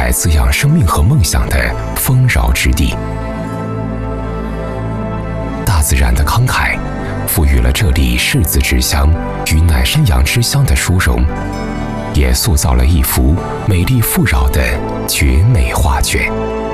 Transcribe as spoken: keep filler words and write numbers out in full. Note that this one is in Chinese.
在滋养生命和梦想的丰饶之地。大自然的慷慨，赋予了这里柿子之乡与奶山羊之乡的殊荣，也塑造了一幅美丽富饶的绝美画卷。